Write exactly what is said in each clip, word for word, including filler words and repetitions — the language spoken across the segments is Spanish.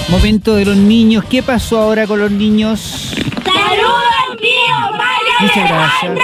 Momento de los niños. ¿Qué pasó ahora con los niños? ¡Saludos, mío, Mario! Muchas gracias.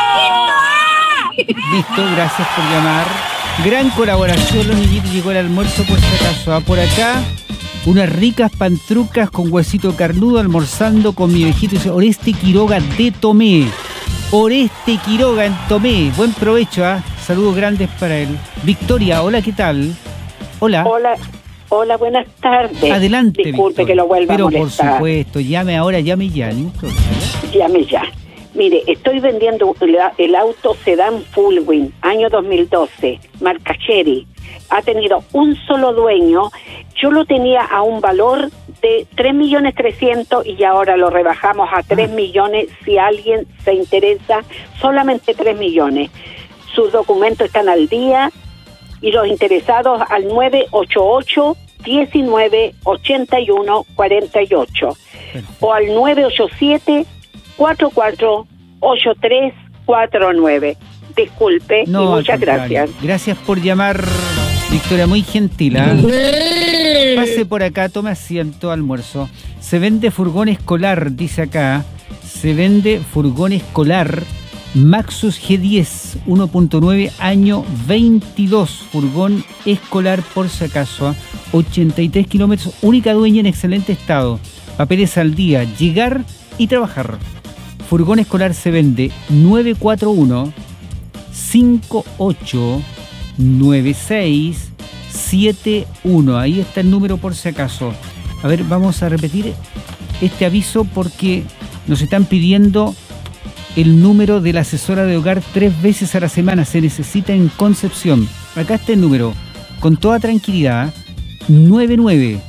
Listo, gracias por llamar. Gran colaboración, los niñitos. Llegó el almuerzo por si acaso. ¿Ah? Por acá, unas ricas pantrucas con huesito carnudo almorzando con mi viejito. Dice Oreste Quiroga de Tomé. Oreste Quiroga en Tomé. Buen provecho, ¿ah? ¿eh? Saludos grandes para él. Victoria, hola, ¿qué tal? Hola. Hola. Hola, buenas tardes. Adelante, Disculpe Victoria, que lo vuelva pero a molestar. Por supuesto, llame ahora, llame ya. ¿No? Llame ya. Mire, estoy vendiendo el auto sedán Fullwing, año dos mil doce, marca Chery. Ha tenido un solo dueño. Yo lo tenía a un valor de tres millones trescientos y ahora lo rebajamos a tres millones. Si alguien se interesa, solamente tres millones. Sus documentos están al día. Y los interesados al nueve ocho ocho, diecinueve, ochenta y uno, cuarenta y ocho o al nueve ocho siete, cuatro cuatro ocho tres cuatro nueve. Disculpe no, y muchas gracias. Gracias por llamar, Victoria, muy gentil. ¿eh? Pase por acá, tome asiento, almuerzo. Se vende furgón escolar, dice acá. Se vende furgón escolar Maxus G diez uno punto nueve año veintidós, furgón escolar por si acaso, ochenta y tres kilómetros, única dueña en excelente estado, papeles al día, llegar y trabajar. Furgón escolar se vende nueve cuatro uno, cinco ocho nueve seis siete uno, ahí está el número por si acaso. A ver, vamos a repetir este aviso porque nos están pidiendo el número de la asesora de hogar tres veces a la semana. Se necesita en Concepción. Acá está el número. Con toda tranquilidad. nueve nueve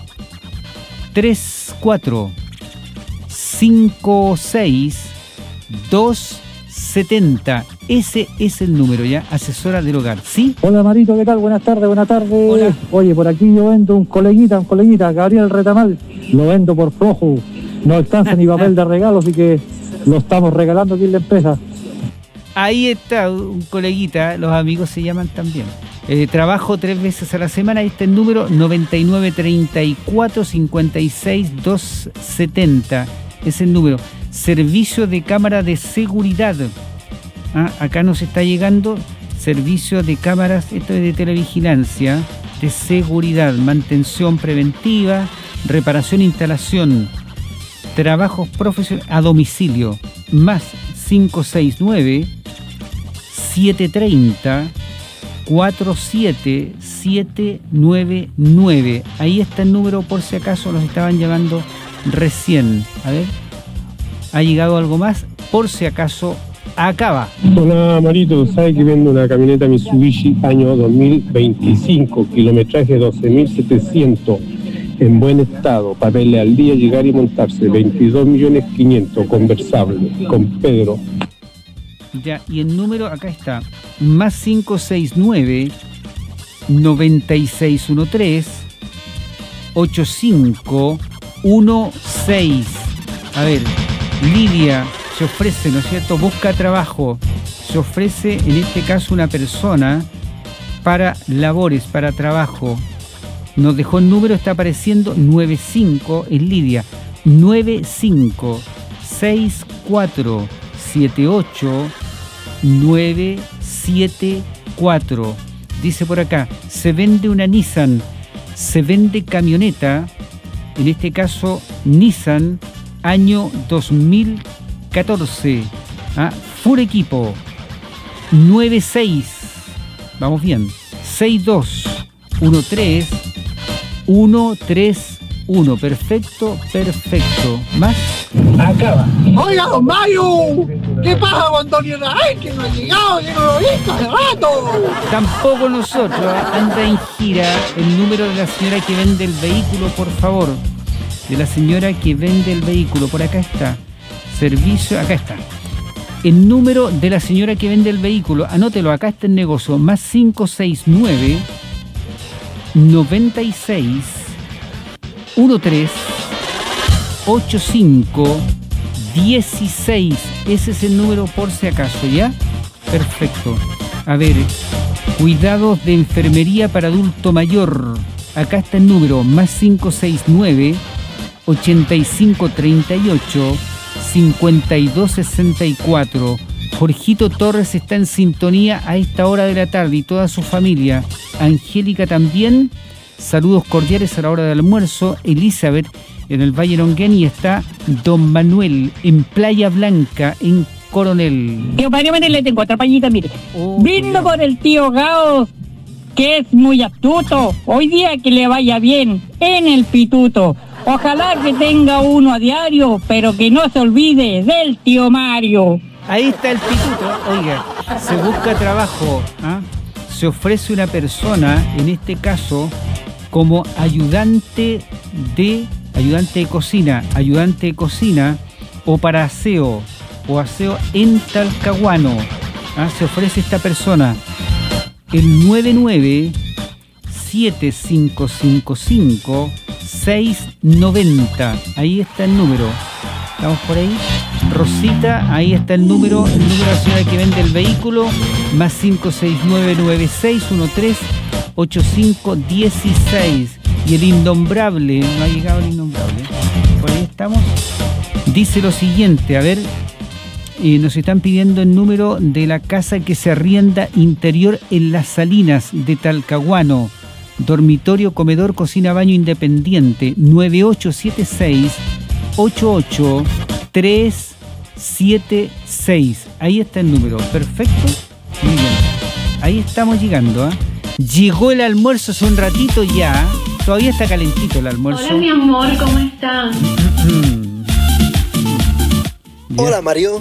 tres cuatro cinco seis dos setenta. Ese es el número, ya. Asesora del hogar. ¿Sí? Hola, Marito. ¿Qué tal? Buenas tardes, buenas tardes. Hola. Oye, por aquí yo vendo un coleguita, un coleguita, Gabriel Retamal. Lo vendo por flojo. No alcanza ni papel de regalo, así que lo estamos regalando aquí en la empresa. Ahí está un coleguita, los amigos se llaman también. Eh, trabajo tres veces a la semana, ahí está el número noventa y nueve treinta y cuatro cincuenta y seis doscientos setenta. Es el número. Servicio de cámara de seguridad. Ah, acá nos está llegando servicio de cámaras, esto es de televigilancia, de seguridad, mantención preventiva, reparación, instalación. Trabajos profesionales a domicilio, más cinco seis nueve, siete tres cero, cuatro siete siete nueve nueve. Ahí está el número por si acaso los estaban llamando recién. A ver, ¿ha llegado algo más? Por si acaso acaba. Hola, Marito, ¿sabe que vendo una camioneta Mitsubishi año dos mil veinticinco, kilometraje doce mil setecientos? En buen estado, papeles al día, llegar y montarse, veintidós millones quinientos, conversable, con Pedro. Ya, y el número acá está, más cinco seis nueve, noventa y seis trece, ochenta y cinco dieciséis. A ver, Lidia se ofrece, ¿no es cierto? Busca trabajo, se ofrece en este caso una persona para labores, para trabajo. Nos dejó el número, está apareciendo noventa y cinco, es Lidia, noventa y cinco sesenta y cuatro setenta y ocho nueve siete cuatro. Dice por acá, se vende una Nissan, se vende camioneta, en este caso Nissan, año dos mil catorce, ¿ah? Full equipo, noventa y seis, vamos bien, sesenta y dos trece uno tres uno. Perfecto, perfecto. ¿Más? Acaba. Oiga, don Mario, ¿qué pasa con Don Israel? Que no ha llegado, que no lo he visto hace rato. Tampoco nosotros. Anda en gira el número de la señora que vende el vehículo, por favor. De la señora que vende el vehículo. Por acá está. Servicio, acá está. El número de la señora que vende el vehículo. Anótelo, acá está el negocio. Más cinco seis nueve, noventa y seis, trece, ochenta y cinco, dieciséis. Ese es el número por si acaso, ¿ya? Perfecto. A ver, cuidados de enfermería para adulto mayor. Acá está el número, más cinco seis nueve, ochenta y cinco treinta y ocho, cincuenta y dos sesenta y cuatro. Jorgito Torres está en sintonía a esta hora de la tarde y toda su familia. Angélica también. Saludos cordiales a la hora del almuerzo. Elizabeth en el Valle Longuén, y está Don Manuel en Playa Blanca, en Coronel. Tío Mario, le tengo otra pañita, mire. Oh, Brindo cuidado. por el tío Gao, que es muy astuto. Hoy día que le vaya bien en el pituto. Ojalá que tenga uno a diario, pero que no se olvide del tío Mario. Ahí está el pituto. Oiga, se busca trabajo, ¿ah? Se ofrece una persona, en este caso, como ayudante de ayudante de cocina, ayudante de cocina o para aseo o aseo en Talcahuano. ¿Ah? Se ofrece esta persona. El nueve nueve siete cinco cinco cinco seis nueve cero. Ahí está el número. ¿Estamos por ahí? Rosita, ahí está el número, el número de la señora que vende el vehículo, más cinco seis nueve nueve seis uno tres ocho cinco uno seis. Y el innombrable, no ha llegado el innombrable, por ahí estamos. Dice lo siguiente, a ver, eh, nos están pidiendo el número de la casa que se arrienda interior en Las Salinas de Talcahuano. Dormitorio, comedor, cocina, baño independiente, nueve ocho siete seis ocho ocho tres siete seis. Ahí está el número, perfecto. Muy bien, ahí estamos llegando, ¿eh? Llegó el almuerzo hace un ratito ya. Todavía está calentito el almuerzo. Hola, mi amor, ¿cómo están? Hola, Mario.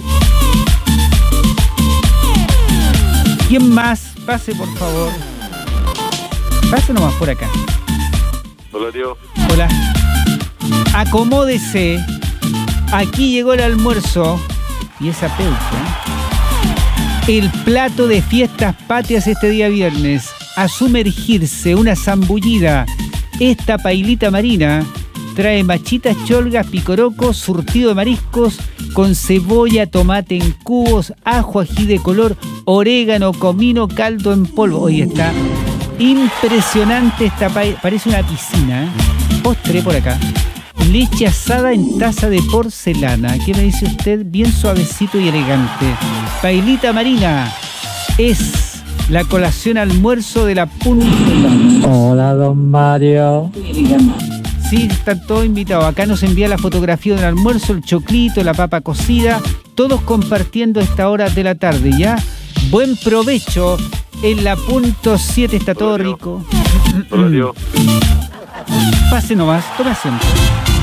¿Quién más? Pase, por favor. Pase nomás por acá. Hola, tío. Hola. Acomódese. Aquí llegó el almuerzo. Y esa peuca. El plato de fiestas patrias este día viernes. A sumergirse, una zambullida. Esta pailita marina trae machitas, cholgas, picorocos, surtido de mariscos con cebolla, tomate en cubos, ajo, ají de color, orégano, comino, caldo en polvo. Hoy está impresionante esta paella, parece una piscina, ¿eh? Postre por acá. Leche asada en taza de porcelana. ¿Qué me dice usted? Bien suavecito y elegante. Pailita marina es la colación almuerzo de la punta. Hola, don Mario. Sí, están todos invitados. Acá nos envía la fotografía del almuerzo, el choclito, la papa cocida, todos compartiendo esta hora de la tarde, ¿ya? Buen provecho. En la punto siete está todo rico. Hola, tío. Pase nomás, tome asiento.